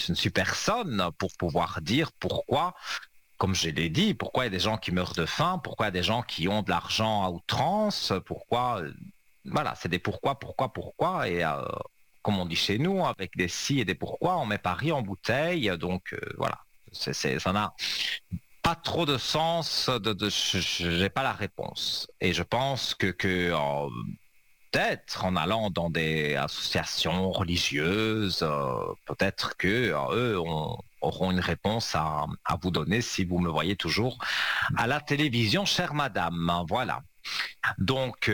je ne suis personne pour pouvoir dire pourquoi, comme je l'ai dit, pourquoi il y a des gens qui meurent de faim, pourquoi il y a des gens qui ont de l'argent à outrance, pourquoi, voilà, c'est des pourquoi, et comme on dit chez nous, avec des si et des pourquoi, on met Paris en bouteille, donc voilà, ça n'a pas trop de sens, j'ai pas la réponse, et je pense que peut-être en allant dans des associations religieuses, peut-être que eux auront une réponse à vous donner si vous me voyez toujours à la télévision, chère madame. Voilà. Donc,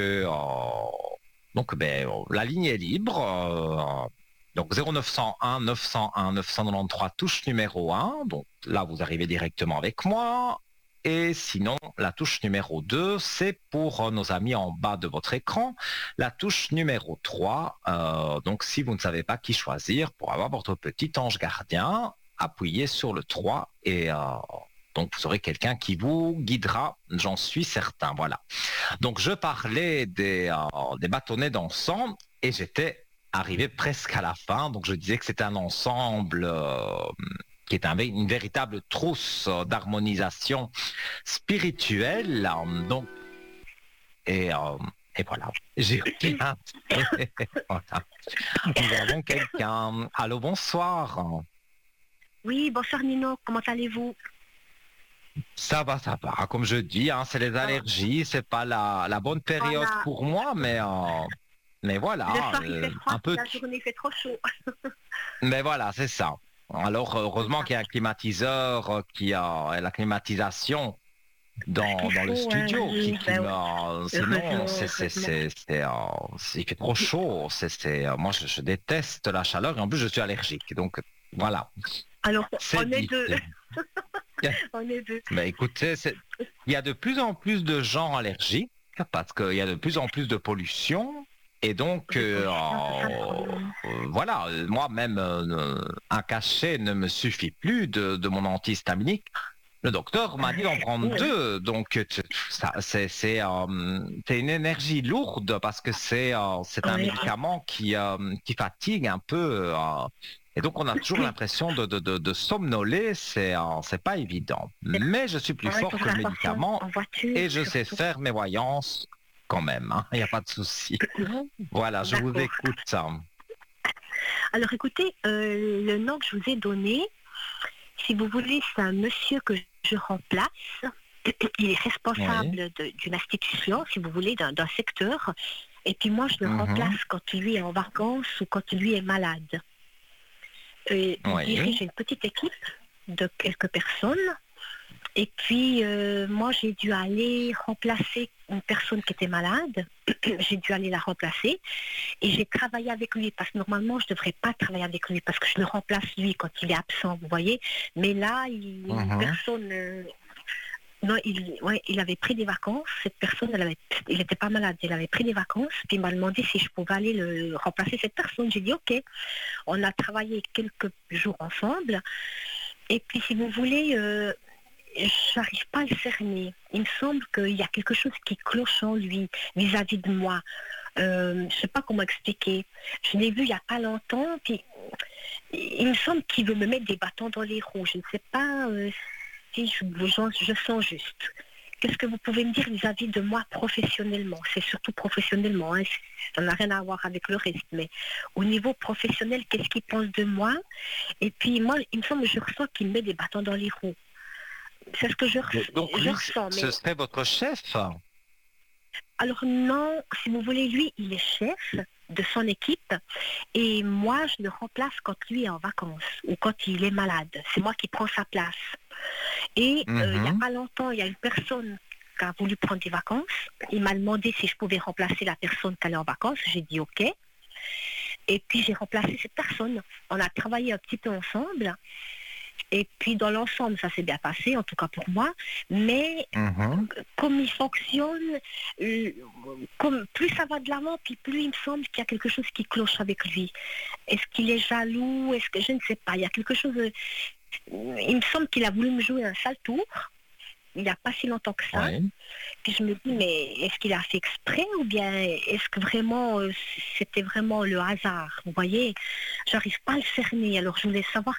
la ligne est libre. Donc 0901 901 993 touche numéro 1. Donc là, vous arrivez directement avec moi. Et sinon, la touche numéro 2, c'est pour nos amis en bas de votre écran. La touche numéro 3, donc si vous ne savez pas qui choisir pour avoir votre petit ange gardien, appuyez sur le 3 et donc vous aurez quelqu'un qui vous guidera, j'en suis certain. Voilà. Donc je parlais des bâtonnets d'encens et j'étais arrivé presque à la fin. Donc je disais que c'était un ensemble qui est une véritable trousse d'harmonisation spirituelle. Donc, et voilà, j'ai rien. Voilà. Nous avons quelqu'un. Allô, bonsoir. Oui, bonsoir Nino, comment allez-vous? Ça va, ça va. Comme je dis, hein, c'est les allergies, c'est pas la bonne période Voilà. pour moi, mais voilà. Le soir il fait froid, un peu. la journée il fait trop chaud. Mais voilà, c'est ça. Alors, heureusement qu'il y a un climatiseur, qui a la climatisation dans le studio. Sinon, il fait trop chaud. Moi, je déteste la chaleur et en plus, je suis allergique. Donc, voilà. Alors, on est vite. deux. On est deux. Mais écoutez, il y a de plus en plus de gens allergiques parce qu'il y a de plus en plus de pollution. Et donc, voilà, moi-même, un cachet ne me suffit plus de mon antihistaminique. Le docteur m'a dit d'en prendre 2, donc c'est une énergie lourde parce que c'est un médicament qui fatigue un peu. Et donc on a toujours l'impression de somnoler, c'est pas évident. Mais je suis plus fort que le médicament et je sais faire mes voyances quand même, il n'y a pas de souci. Voilà, je vous écoute. Alors écoutez, le nom que je vous ai donné, si vous voulez, c'est un monsieur que je remplace. Il est responsable d'une institution, si vous voulez, d'un secteur. Et puis moi, je le remplace quand lui est en vacances ou quand lui est malade. Il dirige une petite équipe de quelques personnes. Et puis, moi, j'ai dû aller remplacer une personne qui était malade. J'ai dû aller la remplacer. Et j'ai travaillé avec lui, parce que normalement, je ne devrais pas travailler avec lui, parce que je le remplace lui quand il est absent, vous voyez. Mais là, personne... non, il avait pris des vacances. Cette personne, il n'était pas malade, il avait pris des vacances. Puis il m'a demandé si je pouvais aller le remplacer cette personne. J'ai dit OK. On a travaillé quelques jours ensemble. Et puis, si vous voulez... j'arrive pas à le cerner. Il me semble qu'il y a quelque chose qui cloche en lui vis-à-vis de moi. Je sais pas comment expliquer. Je l'ai vu il y a pas longtemps, puis il me semble qu'il veut me mettre des bâtons dans les roues. Je ne sais pas si je sens juste. Qu'est-ce que vous pouvez me dire vis-à-vis de moi professionnellement? C'est surtout professionnellement, hein. Ça n'a rien à voir avec le reste, mais au niveau professionnel, qu'est-ce qu'il pense de moi? Et puis moi, il me semble que je ressens qu'il me met des bâtons dans les roues. C'est ce que je ressens. Ce serait votre chef? Alors non, si vous voulez, lui, il est chef de son équipe et moi, je le remplace quand lui est en vacances ou quand il est malade. C'est moi qui prends sa place. Et il n'y a pas longtemps, il y a une personne qui a voulu prendre des vacances. Il m'a demandé si je pouvais remplacer la personne qui allait en vacances. J'ai dit OK. Et puis j'ai remplacé cette personne. On a travaillé un petit peu ensemble. Et puis dans l'ensemble, ça s'est bien passé, en tout cas pour moi. Mais comme il fonctionne, plus ça va de l'avant, puis plus il me semble qu'il y a quelque chose qui cloche avec lui. Est-ce qu'il est jaloux? Est-ce que je ne sais pas? Il y a quelque chose. Il me semble qu'il a voulu me jouer un sale tour. Il n'y a pas si longtemps que ça. Puis je me dis, mais est-ce qu'il a fait exprès ou bien est-ce que vraiment c'était vraiment le hasard? Vous voyez, j'arrive pas à le cerner. Alors je voulais savoir